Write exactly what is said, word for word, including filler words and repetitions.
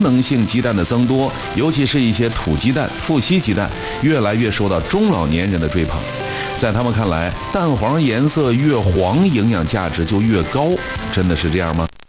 能性鸡蛋的增多，尤其是一些土鸡蛋、富硒鸡蛋，越来越受到中老年人的追捧。在他们看来，蛋黄颜色越黄，营养价值就越高，真的是这样吗？